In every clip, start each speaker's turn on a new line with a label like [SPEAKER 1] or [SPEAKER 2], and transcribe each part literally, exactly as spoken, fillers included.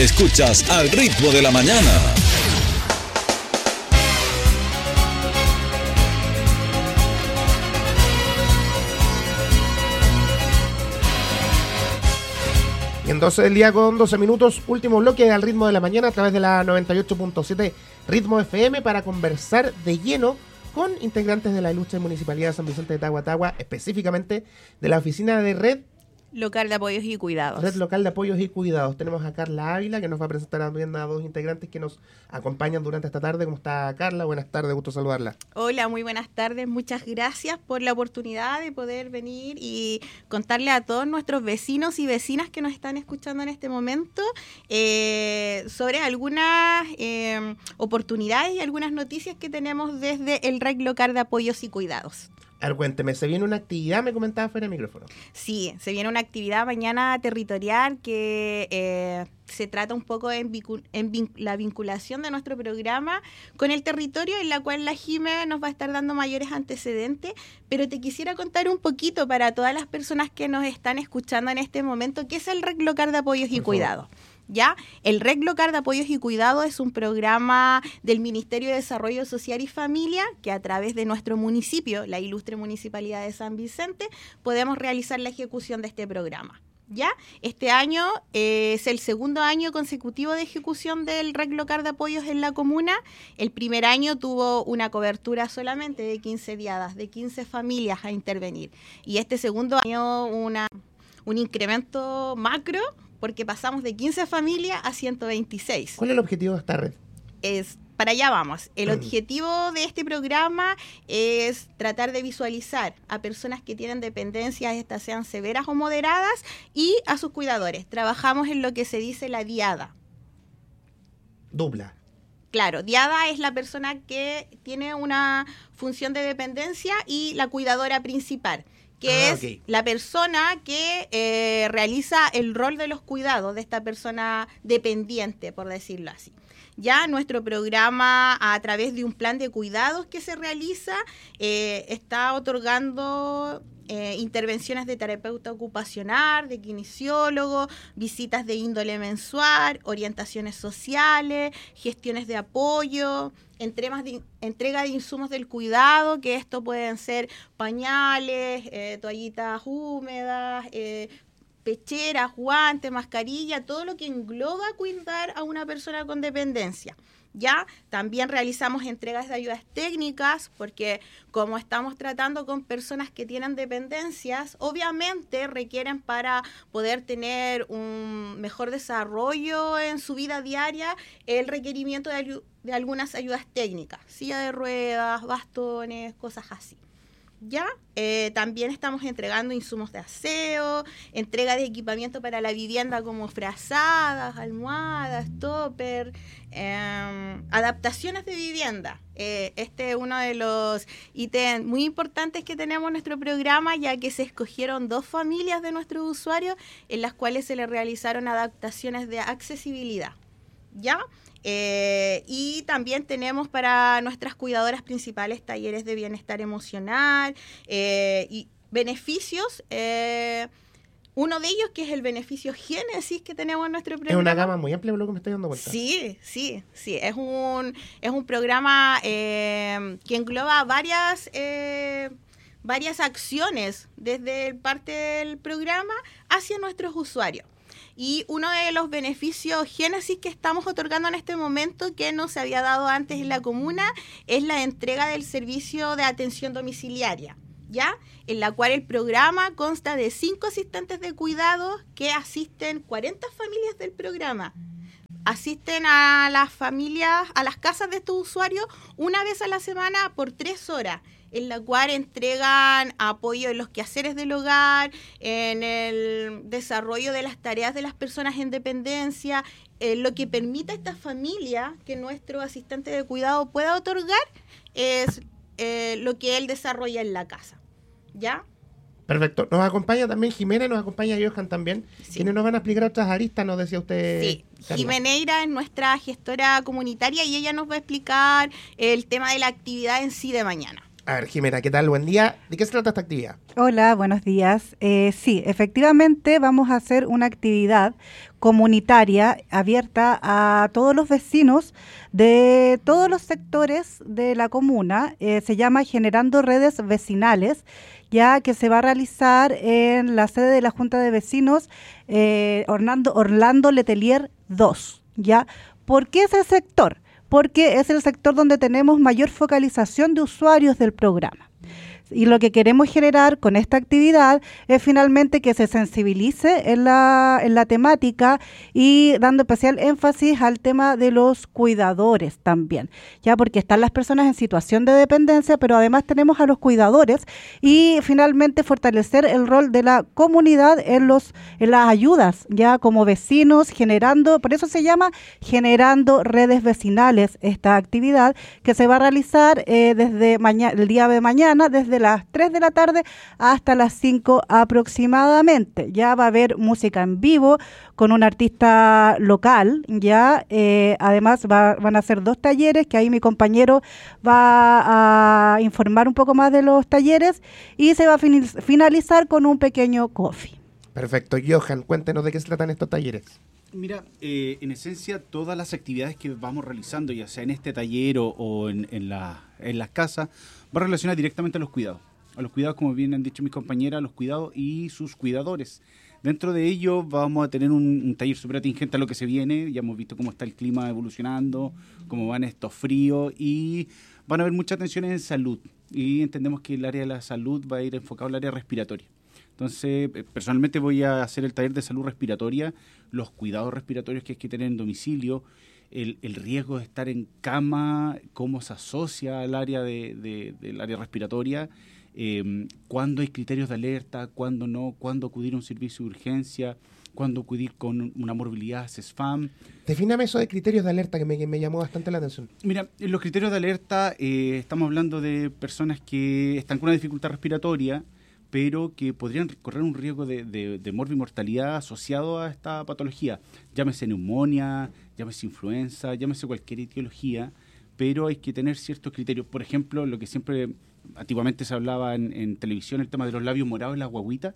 [SPEAKER 1] Escuchas Al Ritmo de la Mañana.
[SPEAKER 2] En doce del día con doce minutos, último bloque Al Ritmo de la Mañana a través de la noventa y ocho punto siete Ritmo F M para conversar de lleno con integrantes de la ilustre Municipalidad de San Vicente de Tagua, específicamente de la oficina de Red
[SPEAKER 3] Local de Apoyos y Cuidados.
[SPEAKER 2] Red Local de Apoyos y Cuidados. Tenemos a Carla Ávila, que nos va a presentar también a dos integrantes que nos acompañan durante esta tarde. ¿Cómo está, Carla? Buenas tardes, gusto saludarla.
[SPEAKER 3] Hola, muy buenas tardes. Muchas gracias por la oportunidad de poder venir y contarle a todos nuestros vecinos y vecinas que nos están escuchando en este momento eh, sobre algunas eh, oportunidades y algunas noticias que tenemos desde el Red Local de Apoyos y Cuidados.
[SPEAKER 2] A ver, cuénteme, ¿se viene una actividad? Me comentaba fuera del micrófono.
[SPEAKER 3] Sí, se viene una actividad mañana territorial que eh, se trata un poco en, vincul- en vin- la vinculación de nuestro programa con el territorio, en la cual la Jime nos va a estar dando mayores antecedentes, pero te quisiera contar un poquito para todas las personas que nos están escuchando en este momento, qué es el Red Local de Apoyos y Cuidados. ¿Ya? El Red Local de Apoyos y Cuidados es un programa del Ministerio de Desarrollo Social y Familia que a través de nuestro municipio, la ilustre Municipalidad de San Vicente, podemos realizar la ejecución de este programa. ¿Ya? Este año eh, es el segundo año consecutivo de ejecución del Red Local de Apoyos en la comuna. El primer año tuvo una cobertura solamente de quince diadas, de quince familias a intervenir. Y este segundo año una, un incremento macro, porque pasamos de quince familias a ciento veintiséis.
[SPEAKER 2] ¿Cuál es el objetivo de esta red?
[SPEAKER 3] Es, para allá vamos. El objetivo de este programa es tratar de visualizar a personas que tienen dependencias, estas sean severas o moderadas, y a sus cuidadores. Trabajamos en lo que se dice la diada.
[SPEAKER 2] Dupla.
[SPEAKER 3] Claro, diada es la persona que tiene una función de dependencia y la cuidadora principal, que ah, es okay. la persona que eh, realiza el rol de los cuidados de esta persona dependiente, por decirlo así. Ya nuestro programa, a través de un plan de cuidados que se realiza, eh, está otorgando eh, intervenciones de terapeuta ocupacional, de kinesiólogo, visitas de índole mensual, orientaciones sociales, gestiones de apoyo, entregas de, entrega de insumos del cuidado, que esto pueden ser pañales, eh, toallitas húmedas, eh, pecheras, guantes, mascarilla, todo lo que engloba cuidar a una persona con dependencia. Ya también realizamos entregas de ayudas técnicas, porque como estamos tratando con personas que tienen dependencias, obviamente requieren, para poder tener un mejor desarrollo en su vida diaria, el requerimiento de, ayu- de algunas ayudas técnicas, silla de ruedas, bastones, cosas así. Ya, eh, también estamos entregando insumos de aseo, entrega de equipamiento para la vivienda como frazadas, almohadas, topper, eh, adaptaciones de vivienda. Eh, este es uno de los ítems muy importantes que tenemos en nuestro programa, ya que se escogieron dos familias de nuestros usuarios en las cuales se les realizaron adaptaciones de accesibilidad. ¿Ya? Eh, y también tenemos para nuestras cuidadoras principales talleres de bienestar emocional eh, y beneficios. Eh, uno de ellos, que es el beneficio Génesis que tenemos en nuestro programa.
[SPEAKER 2] Es una gama muy amplia, por lo que me estoy dando cuenta.
[SPEAKER 3] Sí, sí, sí. Es un, es un programa eh, que engloba varias... Eh, varias acciones desde parte del programa hacia nuestros usuarios. Y uno de los beneficios Génesis que estamos otorgando en este momento, que no se había dado antes en la comuna, es la entrega del servicio de atención domiciliaria, ¿ya? En la cual el programa consta de cinco asistentes de cuidados que asisten cuarenta familias del programa. Asisten a las familias, a las casas de estos usuarios una vez a la semana por tres horas, en la cual entregan apoyo en los quehaceres del hogar, en el desarrollo de las tareas de las personas en dependencia, eh, lo que permite a esta familia que nuestro asistente de cuidado pueda otorgar es eh, lo que él desarrolla en la casa, ¿ya?
[SPEAKER 2] Perfecto. Nos acompaña también Jimena y nos acompaña Johan también, sí. Quienes nos van a explicar otras aristas, nos decía usted.
[SPEAKER 3] Sí,
[SPEAKER 2] Carla.
[SPEAKER 3] Jimeneira es nuestra gestora comunitaria y ella nos va a explicar el tema de la actividad en sí de mañana.
[SPEAKER 2] A ver, Jimena, ¿qué tal? Buen día. ¿De qué se trata esta actividad?
[SPEAKER 4] Hola, buenos días. Eh, sí, efectivamente vamos a hacer una actividad comunitaria abierta a todos los vecinos de todos los sectores de la comuna. Eh, se llama Generando Redes Vecinales, ya que se va a realizar en la sede de la Junta de Vecinos eh, Orlando, Orlando Letelier dos. ¿Ya? ¿Por qué ese sector? Porque es el sector donde tenemos mayor focalización de usuarios del programa. Y lo que queremos generar con esta actividad es finalmente que se sensibilice en la, en la temática y dando especial énfasis al tema de los cuidadores también, ya porque están las personas en situación de dependencia, pero además tenemos a los cuidadores y finalmente fortalecer el rol de la comunidad en los en las ayudas, ya como vecinos, generando, por eso se llama Generando Redes Vecinales esta actividad que se va a realizar eh, desde mañana, el día de mañana, desde las tres de la tarde hasta las cinco aproximadamente. Ya va a haber música en vivo con un artista local, ya eh, además va, van a ser dos talleres que ahí mi compañero va a informar un poco más de los talleres y se va a fin, finalizar con un pequeño coffee.
[SPEAKER 2] Perfecto. Johan, cuéntenos de qué se tratan estos talleres.
[SPEAKER 5] Mira, eh, en esencia todas las actividades que vamos realizando, ya sea en este taller o, o en, en, la, en las casas, va relacionada directamente a los cuidados. A los cuidados, como bien han dicho mis compañeras, a los cuidados y sus cuidadores. Dentro de ello vamos a tener un, un taller súper atingente a lo que se viene. Ya hemos visto cómo está el clima evolucionando, cómo van estos fríos y van a haber muchas tensiones en salud. Y entendemos que el área de la salud va a ir enfocado al área respiratoria. Entonces, personalmente voy a hacer el taller de salud respiratoria, los cuidados respiratorios que hay que tener en domicilio, el, el riesgo de estar en cama, cómo se asocia al área de, de, del área respiratoria, eh, cuándo hay criterios de alerta, cuándo no, cuándo acudir a un servicio de urgencia, cuándo acudir con una morbilidad C E S F A M.
[SPEAKER 2] Defíname eso de criterios de alerta que me, que me llamó bastante la atención.
[SPEAKER 5] Mira, en los criterios de alerta eh, estamos hablando de personas que están con una dificultad respiratoria, pero que podrían correr un riesgo de, de, de morbimortalidad asociado a esta patología. Llámese neumonía, llámese influenza, llámese cualquier etiología, pero hay que tener ciertos criterios. Por ejemplo, lo que siempre antiguamente se hablaba en, en televisión, el tema de los labios morados en las guaguitas,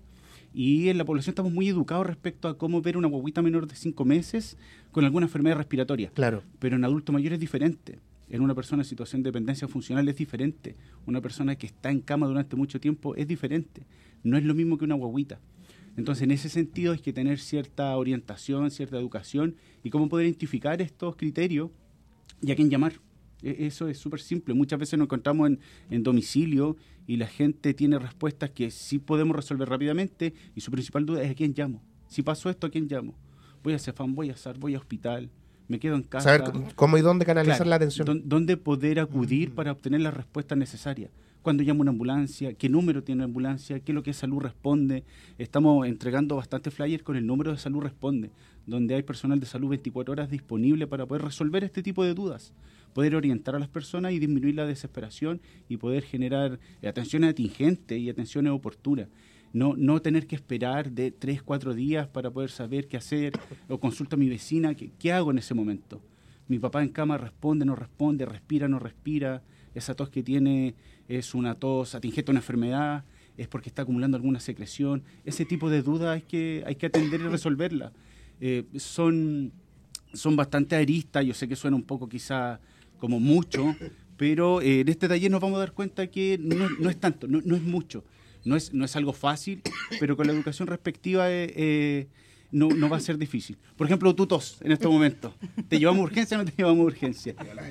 [SPEAKER 5] y en la población estamos muy educados respecto a cómo ver una guaguita menor de cinco meses con alguna enfermedad respiratoria.
[SPEAKER 2] Claro.
[SPEAKER 5] Pero en adulto mayor es diferente. En una persona en situación de dependencia funcional es diferente. Una persona que está en cama durante mucho tiempo es diferente. No es lo mismo que una guaguita. Entonces, en ese sentido hay que tener cierta orientación, cierta educación y cómo poder identificar estos criterios y a quién llamar. Eso es súper simple. Muchas veces nos encontramos en, en domicilio y la gente tiene respuestas que sí podemos resolver rápidamente y su principal duda es a quién llamo. Si pasó esto, ¿a quién llamo? Voy a Cefam, voy a S A R, voy a hospital. Me quedo en casa.
[SPEAKER 2] Saber cómo y dónde canalizar
[SPEAKER 5] claro,
[SPEAKER 2] la atención.
[SPEAKER 5] Dónde poder acudir mm. para obtener las respuestas necesarias. Cuándo llamo una ambulancia, qué número tiene la ambulancia, qué es lo que Salud Responde. Estamos entregando bastantes flyers con el número de Salud Responde, donde hay personal de salud veinticuatro horas disponible para poder resolver este tipo de dudas, poder orientar a las personas y disminuir la desesperación y poder generar atenciones atingentes y atenciones oportunas. No, no tener que esperar de tres, cuatro días para poder saber qué hacer, o consulto a mi vecina, ¿qué, qué hago en ese momento? Mi papá en cama responde, no responde, respira, no respira, esa tos que tiene es una tos atingente a una enfermedad, es porque está acumulando alguna secreción. Ese tipo de dudas hay que, hay que atender y resolverlas. Eh, son, son bastante aristas, yo sé que suena un poco quizá como mucho, pero eh, en este taller nos vamos a dar cuenta que no, no es tanto, no, no es mucho. No es, no es algo fácil, pero con la educación respectiva eh, eh, no, no va a ser difícil. Por ejemplo, tú tos en estos momentos. ¿Te llevamos urgencia o no te llevamos urgencia?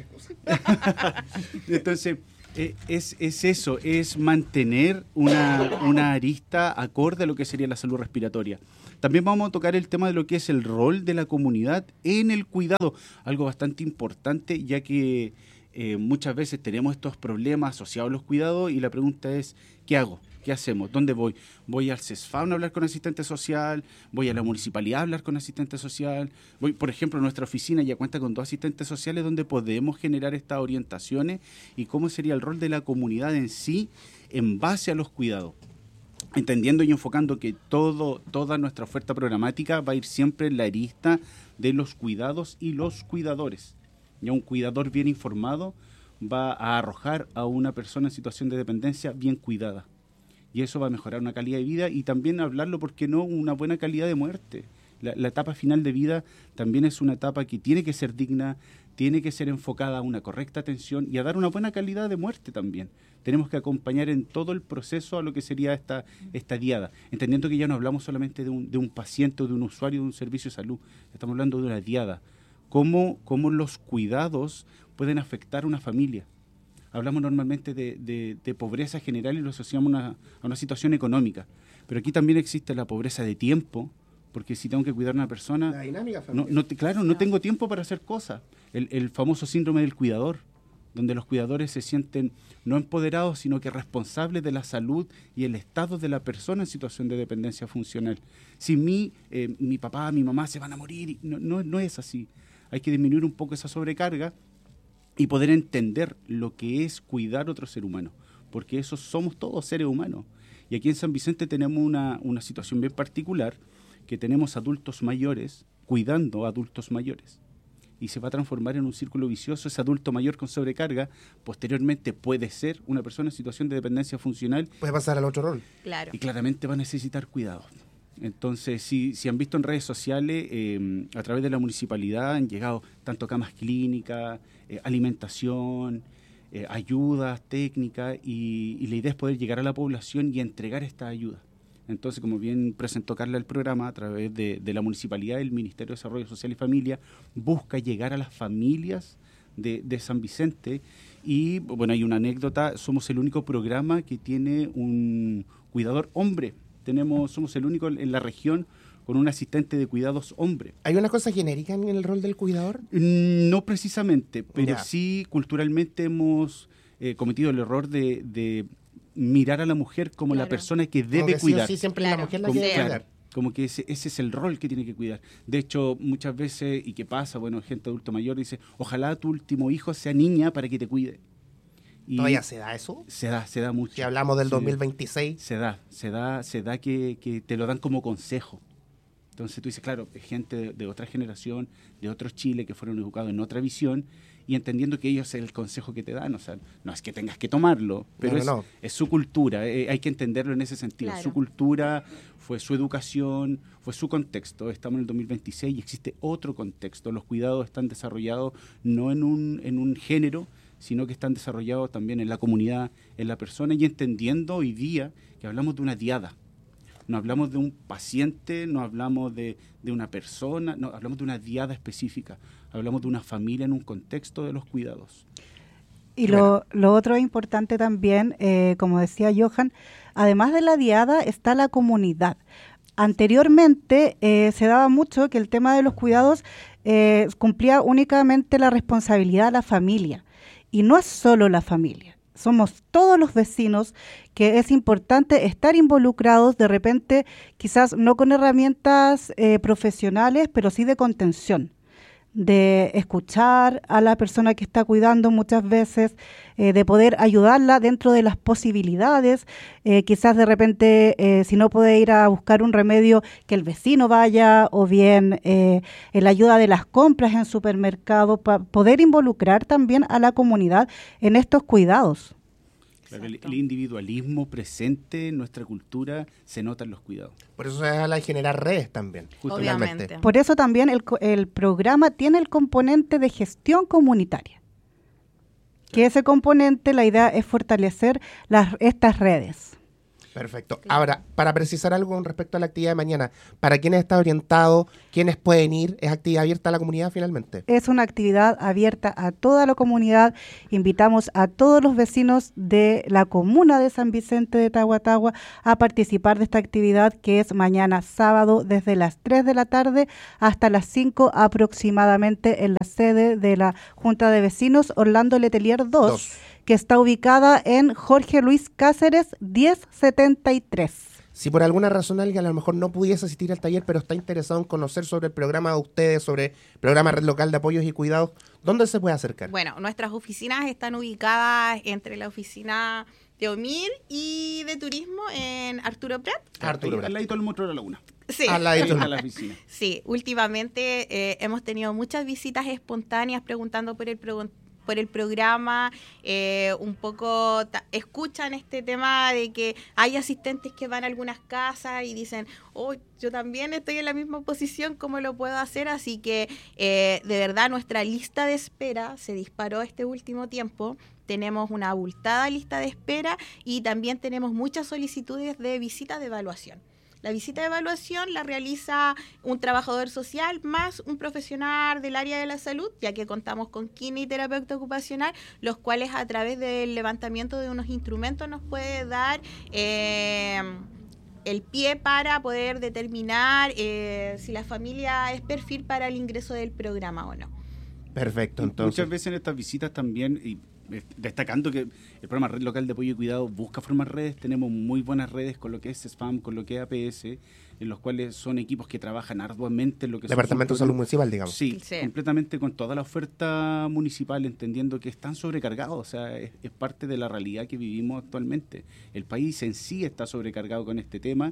[SPEAKER 5] Entonces, eh, es, es eso, es mantener una, una arista acorde a lo que sería la salud respiratoria. También vamos a tocar el tema de lo que es el rol de la comunidad en el cuidado, algo bastante importante, ya que eh, muchas veces tenemos estos problemas asociados a los cuidados y la pregunta es, ¿qué hago? ¿Qué hacemos? ¿Dónde voy? ¿Voy al C E S F A M a hablar con asistente social? ¿Voy a la municipalidad a hablar con asistente social? Voy, por ejemplo, nuestra oficina ya cuenta con dos asistentes sociales donde podemos generar estas orientaciones y cómo sería el rol de la comunidad en sí en base a los cuidados. Entendiendo y enfocando que todo, toda nuestra oferta programática va a ir siempre en la arista de los cuidados y los cuidadores. Ya un cuidador bien informado va a arrojar a una persona en situación de dependencia bien cuidada. Y eso va a mejorar una calidad de vida y también hablarlo, ¿por qué no?, una buena calidad de muerte. La, la etapa final de vida también es una etapa que tiene que ser digna, tiene que ser enfocada a una correcta atención y a dar una buena calidad de muerte también. Tenemos que acompañar en todo el proceso a lo que sería esta, esta diada, entendiendo que ya no hablamos solamente de un, de un paciente o de un usuario de un servicio de salud, estamos hablando de una diada. Cómo, cómo los cuidados pueden afectar a una familia. Hablamos normalmente de, de, de pobreza general y lo asociamos a una, a una situación económica, pero aquí también existe la pobreza de tiempo, porque si tengo que cuidar a una persona,
[SPEAKER 2] la dinámica
[SPEAKER 5] no, no, claro, no tengo tiempo para hacer cosas. El, el famoso síndrome del cuidador, donde los cuidadores se sienten no empoderados, sino que responsables de la salud y el estado de la persona en situación de dependencia funcional. Si mi, eh, mi papá, mi mamá se van a morir, no, no, no es así. Hay que disminuir un poco esa sobrecarga y poder entender lo que es cuidar a otro ser humano, porque eso somos todos seres humanos. Y aquí en San Vicente tenemos una, una situación bien particular, que tenemos adultos mayores cuidando a adultos mayores. Y se va a transformar en un círculo vicioso. Ese adulto mayor con sobrecarga, posteriormente puede ser una persona en situación de dependencia funcional.
[SPEAKER 2] Puede pasar al otro rol.
[SPEAKER 3] Claro.
[SPEAKER 5] Y claramente va a necesitar cuidado. Entonces, si, si han visto en redes sociales, eh, a través de la municipalidad han llegado tanto camas clínicas, eh, alimentación, eh, ayudas técnicas, y, y la idea es poder llegar a la población y entregar esta ayuda. Entonces, como bien presentó Carla el programa, a través de, de la municipalidad, el Ministerio de Desarrollo Social y Familia busca llegar a las familias de, de San Vicente. Y, bueno, hay una anécdota, somos el único programa que tiene un cuidador hombre. Tenemos, somos el único en la región con un asistente de cuidados hombre.
[SPEAKER 2] ¿Hay una cosa genérica en el rol del cuidador?
[SPEAKER 5] No precisamente, pero
[SPEAKER 2] Ya.
[SPEAKER 5] sí culturalmente hemos eh, cometido el error de... de mirar a la mujer como
[SPEAKER 3] Claro.
[SPEAKER 5] la persona que
[SPEAKER 2] Como
[SPEAKER 5] debe
[SPEAKER 2] que sí o
[SPEAKER 5] cuidar.
[SPEAKER 2] sí, siempre
[SPEAKER 3] Claro.
[SPEAKER 2] la mujer la
[SPEAKER 5] Como,
[SPEAKER 2] que debe
[SPEAKER 5] claro,
[SPEAKER 2] cuidar.
[SPEAKER 5] como que ese, ese es el rol que tiene que cuidar. De hecho, muchas veces, ¿y qué pasa? Bueno, gente adulto mayor dice, ojalá tu último hijo sea niña para que te cuide. Y
[SPEAKER 2] ¿Todavía se da eso?
[SPEAKER 5] se da, se da mucho.
[SPEAKER 2] Si hablamos del
[SPEAKER 5] Sí.
[SPEAKER 2] dos mil veintiséis.
[SPEAKER 5] Se da, se da, se da que, que te lo dan como consejo. Entonces tú dices, claro, es gente de, de otra generación, de otros Chile, que fueron educados en otra visión, y entendiendo que ellos es el consejo que te dan. O sea, no es que tengas que tomarlo, pero
[SPEAKER 2] No,
[SPEAKER 5] es,
[SPEAKER 2] no, no.
[SPEAKER 5] es su cultura, eh, hay que entenderlo en ese sentido.
[SPEAKER 3] Claro.
[SPEAKER 5] Su cultura fue su educación, fue su contexto. Estamos en el dos mil veintiséis y existe otro contexto. Los cuidados están desarrollados no en un, en un género, sino que están desarrollados también en la comunidad, en la persona, y entendiendo hoy día que hablamos de una diada. No hablamos de un paciente, no hablamos de, de una persona, no, hablamos de una diada específica, hablamos de una familia en un contexto de los cuidados.
[SPEAKER 4] Y lo, lo otro importante también, eh, como decía Johan, además de la diada está la comunidad. Anteriormente eh, se daba mucho que el tema de los cuidados eh, cumplía únicamente la responsabilidad de la familia, y no es solo la familia. Somos todos los vecinos que es importante estar involucrados, de repente quizás no con herramientas eh, profesionales, pero sí de contención, de escuchar a la persona que está cuidando muchas veces, eh, de poder ayudarla dentro de las posibilidades, eh, quizás de repente eh, si no puede ir a buscar un remedio, que el vecino vaya, o bien eh, la ayuda de las compras en supermercado, para poder involucrar también a la comunidad en estos cuidados.
[SPEAKER 5] Claro, el, el individualismo presente en nuestra cultura se nota en los cuidados.
[SPEAKER 2] Por eso se habla de generar redes también.
[SPEAKER 3] Obviamente.
[SPEAKER 2] finalmente.
[SPEAKER 4] Por eso también el, co- el programa tiene el componente de gestión comunitaria, que ese componente, la idea es fortalecer las, estas redes.
[SPEAKER 2] Perfecto. Ahora, para precisar algo con respecto a la actividad de mañana, ¿para quiénes está orientado? ¿Quiénes pueden ir? ¿Es actividad abierta a la comunidad finalmente?
[SPEAKER 4] Es una actividad abierta a toda la comunidad. Invitamos a todos los vecinos de la comuna de San Vicente de Tahuatahua a participar de esta actividad, que es mañana sábado desde las tres de la tarde hasta las cinco aproximadamente en la sede de la Junta de Vecinos Orlando Letelier dos,
[SPEAKER 2] Dos.
[SPEAKER 4] que está ubicada en Jorge Luis Cáceres diez setenta y tres.
[SPEAKER 2] Si por alguna razón alguien a lo mejor no pudiese asistir al taller, pero está interesado en conocer sobre el programa de ustedes, sobre el programa Red Local de Apoyos y Cuidados, ¿dónde se puede acercar?
[SPEAKER 3] Bueno, nuestras oficinas están ubicadas entre la oficina de O M I R y de Turismo en Arturo Prat.
[SPEAKER 2] Arturo
[SPEAKER 5] Ahí,
[SPEAKER 2] Prat.
[SPEAKER 5] al ladito del Metro de la Laguna.
[SPEAKER 3] Sí.
[SPEAKER 2] Al ladito.
[SPEAKER 5] Ahí está la oficina.
[SPEAKER 3] Sí, últimamente eh, hemos tenido muchas visitas espontáneas preguntando por el, pro- por el programa, eh, un poco ta- escuchan este tema de que hay asistentes que van a algunas casas y dicen, oh, yo también estoy en la misma posición, ¿cómo lo puedo hacer? Así que eh, de verdad nuestra lista de espera se disparó este último tiempo. Tenemos una abultada lista de espera y también tenemos muchas solicitudes de visitas de evaluación. La visita de evaluación la realiza un trabajador social más un profesional del área de la salud, ya que contamos con kine y terapeuta ocupacional, los cuales a través del levantamiento de unos instrumentos nos puede dar eh, el pie para poder determinar eh, si la familia es perfil para el ingreso del programa o no.
[SPEAKER 2] Perfecto, entonces.
[SPEAKER 5] Muchas veces en estas visitas también, y destacando que el programa Red Local de Apoyo y Cuidado busca formar redes, tenemos muy buenas redes con lo que es SPAM, con lo que es A P S, en los cuales son equipos que trabajan arduamente en lo que
[SPEAKER 2] Departamento de Salud Municipal, digamos.
[SPEAKER 5] Sí,
[SPEAKER 3] Sí.
[SPEAKER 5] completamente con toda la oferta municipal, entendiendo que están sobrecargados, o sea, es, es parte de la realidad que vivimos actualmente. El país en sí está sobrecargado con este tema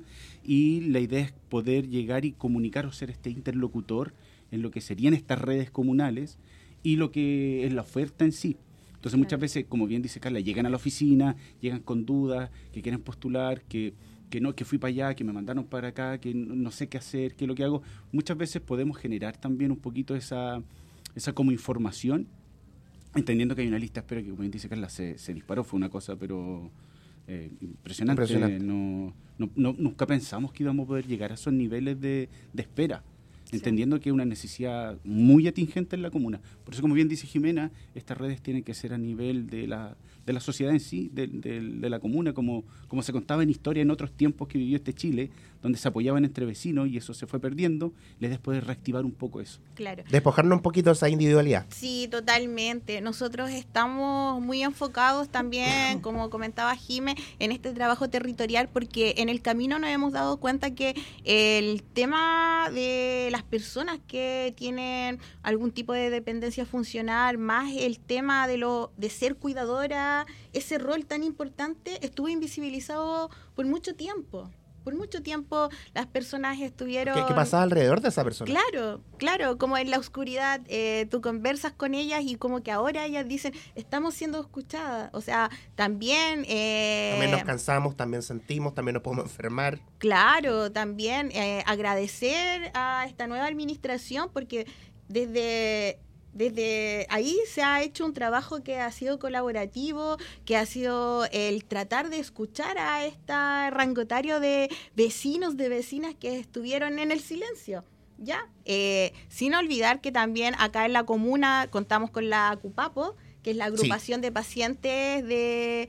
[SPEAKER 5] y la idea es poder llegar y comunicar o ser este interlocutor en lo que serían estas redes comunales y lo que es la oferta en sí. Entonces muchas veces, como bien dice Carla, llegan a la oficina, llegan con dudas, que quieren postular, que, que no, que fui para allá, que me mandaron para acá, que no, no sé qué hacer, qué es lo que hago. Muchas veces podemos generar también un poquito esa, esa como información, entendiendo que hay una lista de espera que, como bien dice Carla, se, se disparó, fue una cosa pero eh, impresionante.
[SPEAKER 2] Impresionante.
[SPEAKER 5] No, no, no, nunca pensamos que íbamos a poder llegar a esos niveles de, de espera, entendiendo que es una necesidad muy atingente en la comuna. Por eso, como bien dice Jimena, estas redes tienen que ser a nivel de la, de la sociedad en sí, de, de, de la comuna, como, como se contaba en historia en otros tiempos que vivió este Chile, donde se apoyaban entre vecinos y eso se fue perdiendo. La idea es poder reactivar un poco eso.
[SPEAKER 3] Claro.
[SPEAKER 2] Despojarnos un poquito de esa individualidad.
[SPEAKER 3] Sí, totalmente. Nosotros estamos muy enfocados también, como comentaba Jime, en este trabajo territorial, porque en el camino nos hemos dado cuenta que el tema de las personas que tienen algún tipo de dependencia funcional, más el tema de lo de ser cuidadora, ese rol tan importante estuvo invisibilizado por mucho tiempo. Por mucho tiempo las personas estuvieron...
[SPEAKER 2] ¿Qué, qué pasaba alrededor de esa persona?
[SPEAKER 3] Claro, claro, como en la oscuridad eh, tú conversas con ellas y como que ahora ellas dicen, estamos siendo escuchadas. O sea, también... Eh,
[SPEAKER 2] También nos cansamos, también sentimos, también nos podemos enfermar.
[SPEAKER 3] Claro, también eh, agradecer a esta nueva administración porque desde... Desde ahí se ha hecho un trabajo que ha sido colaborativo, que ha sido el tratar de escuchar a este rangotario de vecinos, de vecinas que estuvieron en el silencio, ¿ya? Eh, sin olvidar que también acá en la comuna contamos con la CUPAPO, que es la agrupación sí. de pacientes de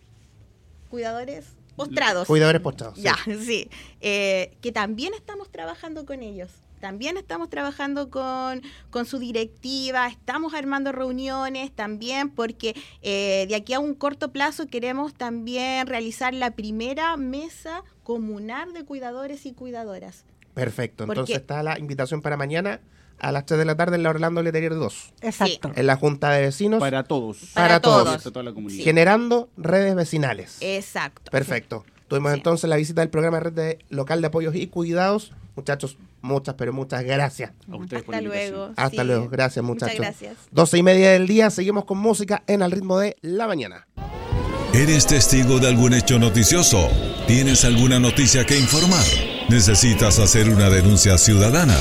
[SPEAKER 3] cuidadores postrados.
[SPEAKER 2] Cuidadores postrados.
[SPEAKER 3] Ya, sí, sí. Eh, que también estamos trabajando con ellos. También estamos trabajando con, con su directiva, estamos armando reuniones también porque eh, de aquí a un corto plazo queremos también realizar la primera mesa comunal de cuidadores y cuidadoras.
[SPEAKER 2] Perfecto,
[SPEAKER 3] Porque,
[SPEAKER 2] entonces está la invitación para mañana a las tres de la tarde en la Orlando Letelier dos.
[SPEAKER 4] Exacto.
[SPEAKER 2] En la Junta de Vecinos.
[SPEAKER 5] Para todos.
[SPEAKER 2] Para,
[SPEAKER 3] para
[SPEAKER 2] todos.
[SPEAKER 3] todos.
[SPEAKER 5] Para toda la comunidad.
[SPEAKER 2] Generando redes vecinales.
[SPEAKER 3] Exacto.
[SPEAKER 2] Perfecto. Tuvimos
[SPEAKER 3] Sí.
[SPEAKER 2] entonces la visita del programa Red de Local de Apoyos y Cuidados. Muchachos, muchas, pero muchas gracias.
[SPEAKER 5] A ustedes por
[SPEAKER 3] Hasta
[SPEAKER 5] la invitación.
[SPEAKER 3] luego.
[SPEAKER 2] Hasta
[SPEAKER 3] Sí.
[SPEAKER 2] luego. Gracias, muchachos.
[SPEAKER 3] Muchas gracias.
[SPEAKER 2] doce y media del día. Seguimos con música en Al Ritmo de la Mañana.
[SPEAKER 1] ¿Eres testigo de algún hecho noticioso? ¿Tienes alguna noticia que informar? ¿Necesitas hacer una denuncia ciudadana?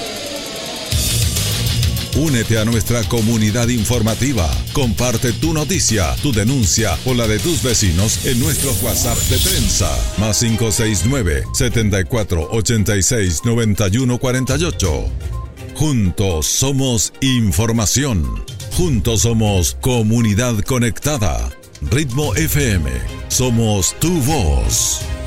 [SPEAKER 1] Únete a nuestra comunidad informativa. Comparte tu noticia, tu denuncia o la de tus vecinos en nuestros WhatsApp de prensa. Más cinco seis nueve, setenta y cuatro, ochenta y seis, noventa y uno cuarenta y ocho. Juntos somos información. Juntos somos comunidad conectada. Ritmo F M. Somos tu voz.